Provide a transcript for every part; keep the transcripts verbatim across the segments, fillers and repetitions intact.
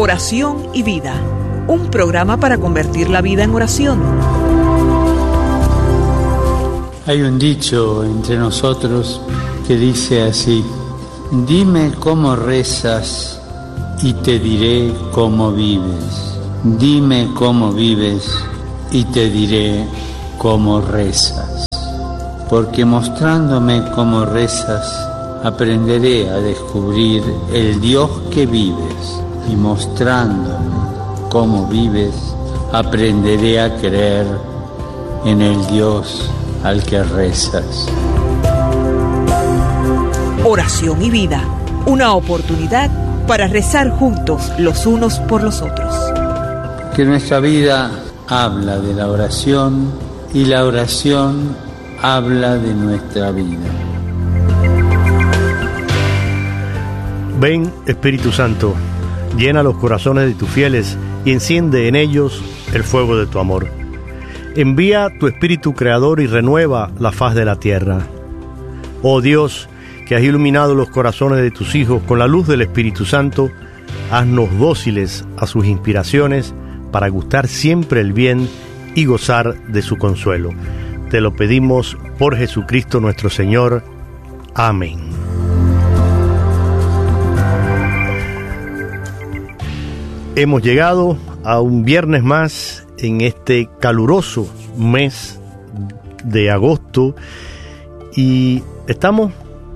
Oración y Vida, un programa para convertir la vida en oración. Hay un dicho entre nosotros que dice así: dime cómo rezas y te diré cómo vives. Dime cómo vives y te diré cómo rezas. Porque mostrándome cómo rezas, aprenderé a descubrir el Dios que vives. Y mostrándome cómo vives, aprenderé a creer en el Dios al que rezas. Oración y Vida, una oportunidad para rezar juntos los unos por los otros. Que nuestra vida habla de la oración y la oración habla de nuestra vida. Ven, Espíritu Santo, llena los corazones de tus fieles y enciende en ellos el fuego de tu amor. Envía tu Espíritu Creador y renueva la faz de la tierra. Oh Dios, que has iluminado los corazones de tus hijos con la luz del Espíritu Santo, haznos dóciles a sus inspiraciones para gustar siempre el bien y gozar de su consuelo. Te lo pedimos por Jesucristo nuestro Señor. Amén. Hemos llegado a un viernes más en este caluroso mes de agosto y estamos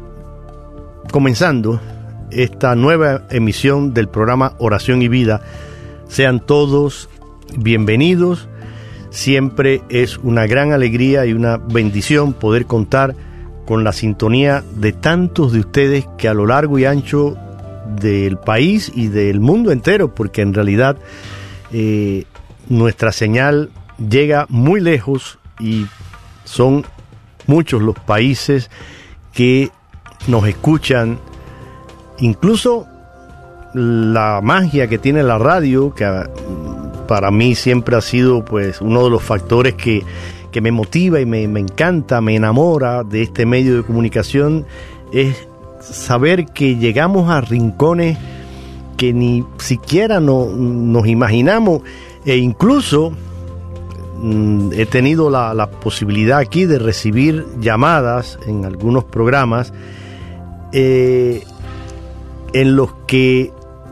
comenzando esta nueva emisión del programa Oración y Vida. Sean todos bienvenidos. Siempre es una gran alegría y una bendición poder contar con la sintonía de tantos de ustedes que a lo largo y ancho del país y del mundo entero, porque en realidad eh, nuestra señal llega muy lejos y son muchos los países que nos escuchan. Incluso la magia que tiene la radio, que para mí siempre ha sido pues uno de los factores que, que me motiva y me, me encanta, me enamora de este medio de comunicación, es saber que llegamos a rincones que ni siquiera no, nos imaginamos, e incluso mm, he tenido la, la posibilidad aquí de recibir llamadas en algunos programas eh, en los que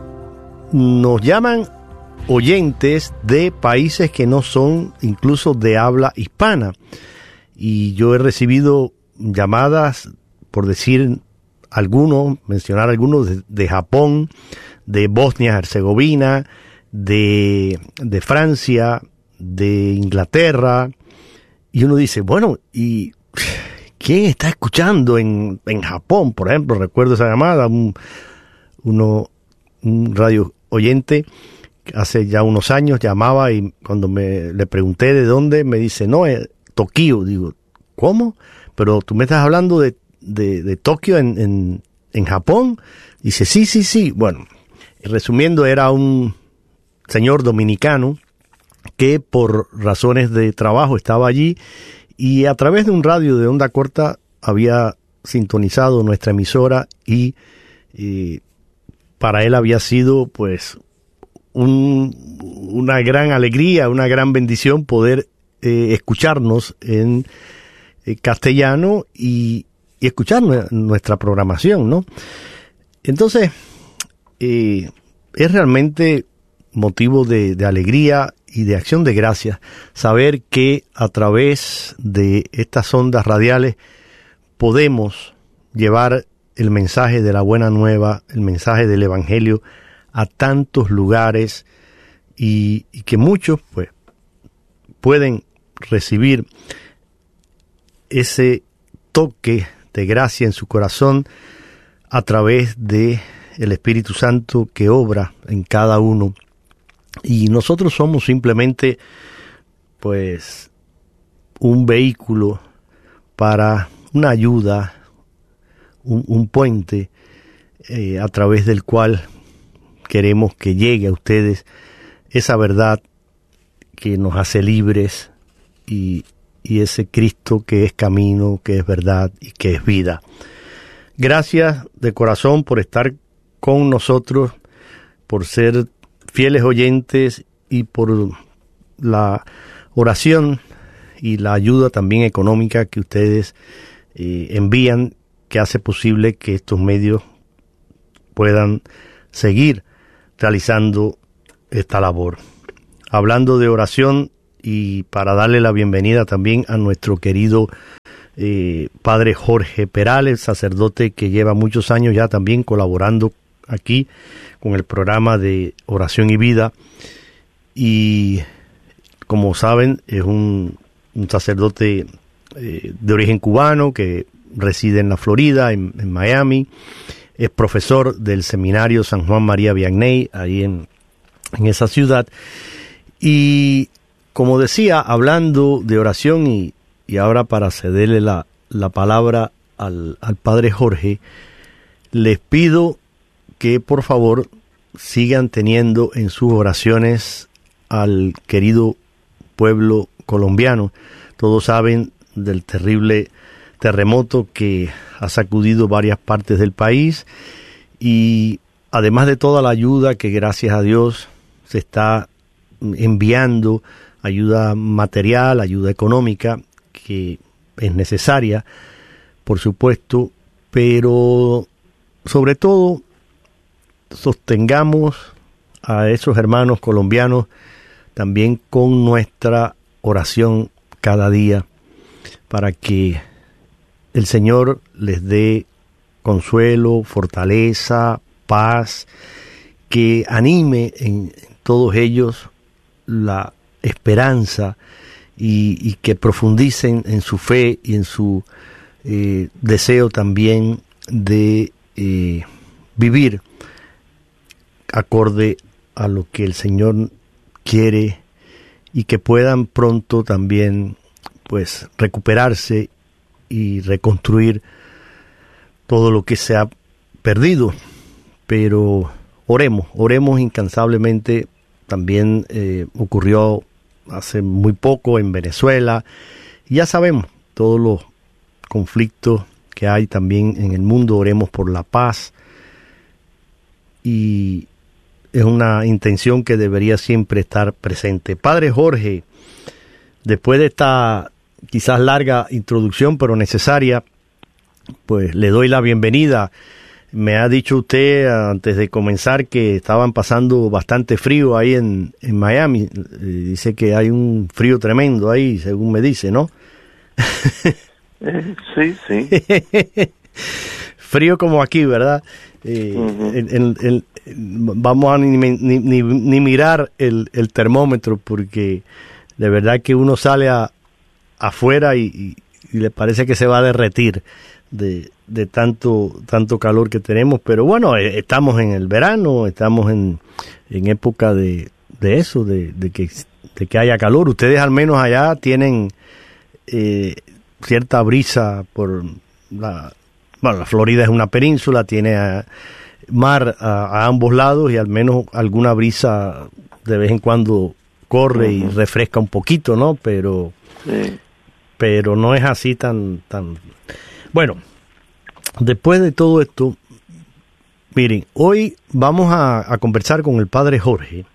nos llaman oyentes de países que no son incluso de habla hispana, y yo he recibido llamadas, por decir algunos, mencionar algunos, de, de Japón, de Bosnia-Herzegovina, de, de Francia, de Inglaterra, y uno dice, bueno, ¿y quién está escuchando en, en Japón? Por ejemplo, recuerdo esa llamada, un, uno, un radio oyente hace ya unos años llamaba, y cuando me le pregunté de dónde, me dice, no, es Tokio. Digo, ¿cómo? Pero tú me estás hablando de de, de Tokio en, en, en Japón. Dice, sí, sí, sí. Bueno, resumiendo, era un señor dominicano que por razones de trabajo estaba allí y a través de un radio de onda corta había sintonizado nuestra emisora, y, y para él había sido pues un, una gran alegría, una gran bendición poder eh, escucharnos en eh, castellano y y escuchar nuestra programación, ¿no? Entonces, eh, es realmente motivo de, de alegría y de acción de gracias saber que a través de estas ondas radiales podemos llevar el mensaje de la buena nueva, el mensaje del evangelio a tantos lugares, y, y que muchos pues pueden recibir ese toque de gracia en su corazón a través de el Espíritu Santo que obra en cada uno. Y nosotros somos simplemente pues un vehículo para una ayuda, un, un puente eh, a través del cual queremos que llegue a ustedes esa verdad que nos hace libres, y y ese Cristo que es camino, que es verdad y que es vida. Gracias de corazón por estar con nosotros, por ser fieles oyentes y por la oración y la ayuda también económica que ustedes eh, envían, que hace posible que estos medios puedan seguir realizando esta labor. Hablando de oración, y para darle la bienvenida también a nuestro querido eh, padre Jorge Perales, sacerdote que lleva muchos años ya también colaborando aquí con el programa de Oración y Vida, y como saben es un, un sacerdote eh, de origen cubano que reside en la Florida, en, en Miami. Es profesor del seminario San Juan María Vianney, ahí en, en esa ciudad. Y como decía, hablando de oración, y, y ahora para cederle la, la palabra al, al padre Jorge, les pido que por favor sigan teniendo en sus oraciones al querido pueblo colombiano. Todos saben del terrible terremoto que ha sacudido varias partes del país, y además de toda la ayuda que gracias a Dios se está enviando, ayuda material, ayuda económica, que es necesaria, por supuesto, pero sobre todo sostengamos a esos hermanos colombianos también con nuestra oración cada día, para que el Señor les dé consuelo, fortaleza, paz, que anime en todos ellos la esperanza, y, y que profundicen en su fe y en su eh, deseo también de eh, vivir acorde a lo que el Señor quiere, y que puedan pronto también pues recuperarse y reconstruir todo lo que se ha perdido. Pero oremos, oremos incansablemente. También eh, ocurrió hace muy poco en Venezuela, y ya sabemos todos los conflictos que hay también en el mundo. Oremos por la paz, y es una intención que debería siempre estar presente. Padre Jorge, después de esta quizás larga introducción, pero necesaria, pues le doy la bienvenida. Me ha dicho usted antes de comenzar que estaban pasando bastante frío ahí en, en Miami. Dice que hay un frío tremendo ahí, según me dice, ¿no? Eh, sí, sí. Frío como aquí, ¿verdad? Eh, uh-huh. el, el, el, vamos a ni, ni, ni, ni mirar el, el termómetro, porque de verdad que uno sale a, afuera y, y, y le parece que se va a derretir de, de tanto tanto calor que tenemos. Pero bueno, eh, estamos en el verano, estamos en, en época de, de eso, de, de, que, de que haya calor. Ustedes al menos allá tienen eh, cierta brisa por la... Bueno, la Florida es una península, tiene a, mar a, a ambos lados, y al menos alguna brisa de vez en cuando corre uh-huh. y refresca un poquito, ¿no? Pero, sí. pero no es así tan, tan... Bueno, después de todo esto, miren, hoy vamos a, a conversar con el padre Jorge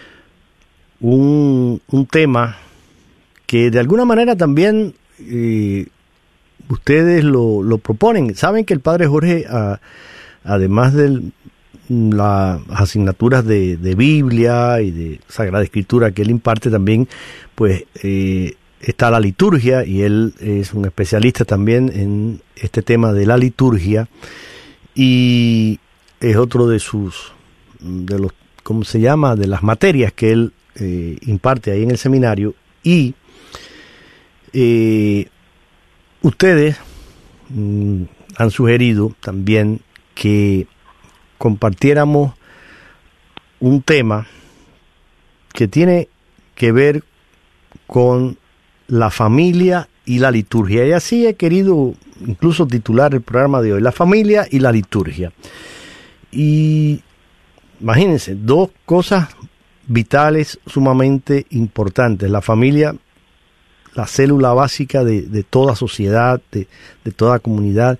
un, un tema que de alguna manera también... Eh, ustedes lo, lo proponen. Saben que el padre Jorge, a, además de las asignaturas de, de Biblia y de Sagrada Escritura que él imparte, también pues eh, está la liturgia, y él es un especialista también en este tema de la liturgia, y es otro de sus, de los, ¿cómo se llama?, de las materias que él eh, imparte ahí en el seminario. Y eh, ustedes mm, han sugerido también que compartiéramos un tema que tiene que ver con la familia y la liturgia. Y así he querido incluso titular el programa de hoy: la familia y la liturgia. Y imagínense, dos cosas vitales sumamente importantes. La familia, la célula básica de, de toda sociedad, de, de toda comunidad.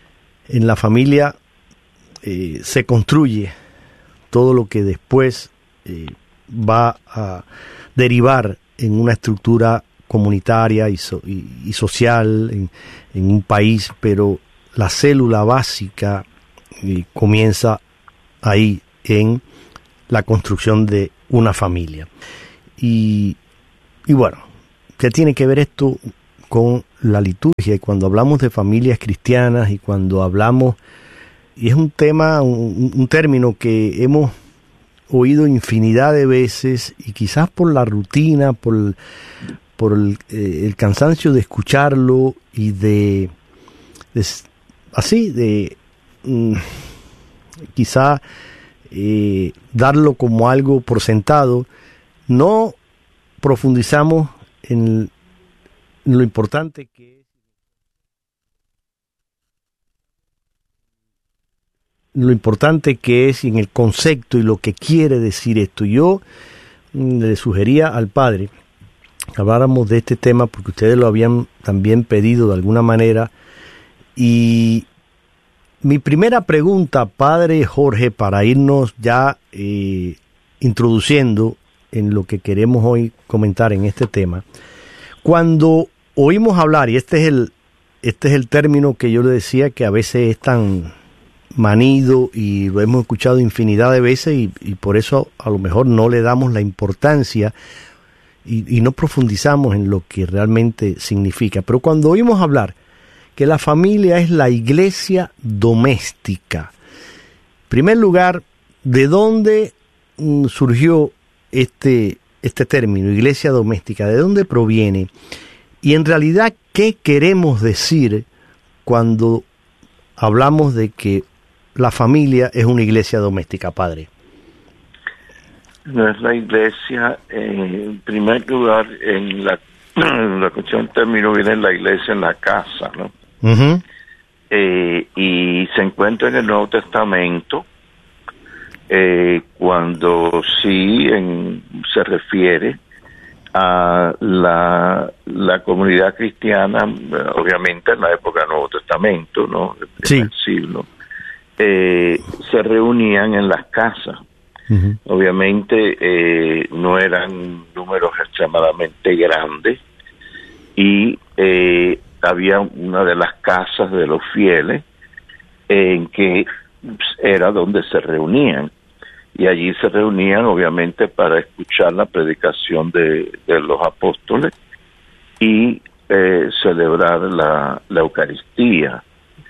En la familia eh, se construye todo lo que después eh, va a derivar en una estructura comunitaria y, so, y, y social en, en un país, pero la célula básica eh, comienza ahí en la construcción de una familia. Y, y bueno, ¿qué tiene que ver esto con la liturgia? Y cuando hablamos de familias cristianas y cuando hablamos, y es un tema, un, un término que hemos oído infinidad de veces y quizás por la rutina, por, por el, eh, el cansancio de escucharlo y de, de así, de mm, quizá eh, darlo como algo por sentado, no profundizamos en lo importante que es lo importante que es en el concepto y lo que quiere decir esto. Yo mm, le sugería al padre que habláramos de este tema porque ustedes lo habían también pedido de alguna manera. Y mi primera pregunta, padre Jorge, para irnos ya eh, introduciendo en lo que queremos hoy comentar en este tema, cuando oímos hablar, y este es el este es el término que yo le decía que a veces es tan manido y lo hemos escuchado infinidad de veces y, y por eso a lo mejor no le damos la importancia y, y no profundizamos en lo que realmente significa. Pero cuando oímos hablar que la familia es la iglesia doméstica, en primer lugar, ¿de dónde mm, surgió este, este término, iglesia doméstica? ¿De dónde proviene? Y en realidad, ¿qué queremos decir cuando hablamos de que la familia es una iglesia doméstica, padre? No es la iglesia, eh, en primer lugar, en la, en la cuestión término viene la iglesia en la casa, ¿no? Uh-huh. Eh, y se encuentra en el Nuevo Testamento, eh, cuando sí en, se refiere a la, la comunidad cristiana, obviamente en la época del Nuevo Testamento, ¿no? El primer sí. siglo, eh, se reunían en las casas. Uh-huh. Obviamente eh, no eran números extremadamente grandes y eh, había una de las casas de los fieles en que era donde se reunían. Y allí se reunían, obviamente, para escuchar la predicación de, de los apóstoles y eh, celebrar la, la Eucaristía.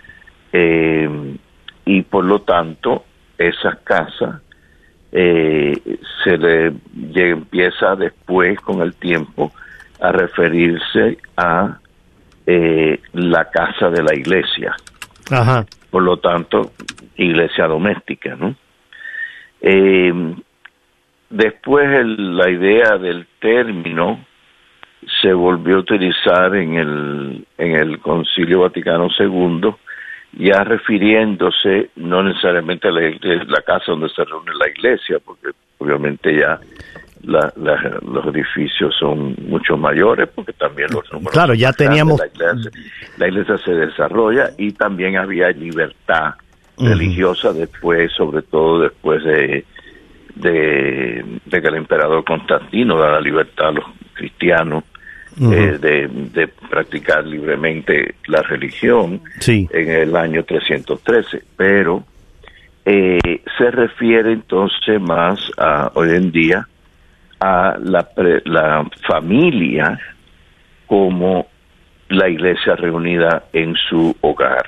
Eh, y por lo tanto, esas casas eh, se le ya empieza después, con el tiempo, a referirse a eh, la casa de la iglesia. Ajá. Por lo tanto, iglesia doméstica, ¿no? Eh, después el, la idea del término se volvió a utilizar en el en el Concilio Vaticano segundo, ya refiriéndose no necesariamente a la, la casa donde se reúne la iglesia, porque obviamente ya la, la, los edificios son mucho mayores, porque también los números claro ya teníamos la iglesia, la iglesia se desarrolla y también había libertad religiosa después, sobre todo después de, de, de que el emperador Constantino da la libertad a los cristianos uh-huh. eh, de, de practicar libremente la religión sí. en el año trescientos trece, pero eh, se refiere entonces más a hoy en día a la, la familia como la iglesia reunida en su hogar.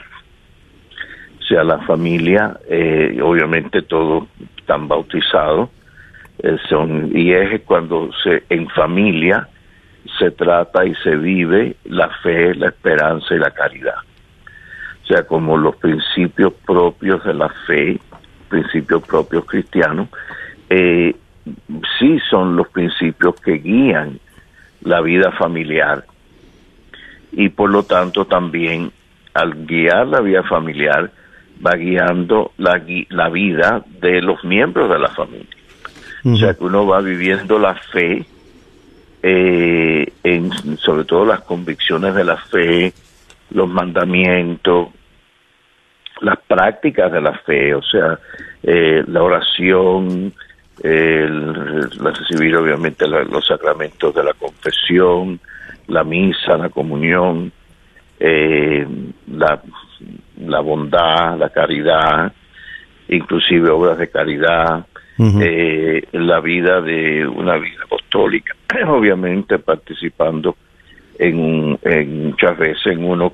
O sea, la familia, eh, obviamente todos están bautizados, eh, son, y es cuando se en familia se trata y se vive la fe, la esperanza y la caridad. O sea, como los principios propios de la fe, principios propios cristianos, eh, sí son los principios que guían la vida familiar. Y por lo tanto también, al guiar la vida familiar, va guiando la, la vida de los miembros de la familia. Uh-huh. O sea, que uno va viviendo la fe, eh, en, sobre todo las convicciones de la fe, los mandamientos, las prácticas de la fe, o sea, eh, la oración, el, el recibir obviamente la, los sacramentos de la confesión, la misa, la comunión, eh, la, la bondad, la caridad, inclusive obras de caridad, uh-huh. eh, la vida de una vida apostólica, obviamente participando en, en muchas veces en uno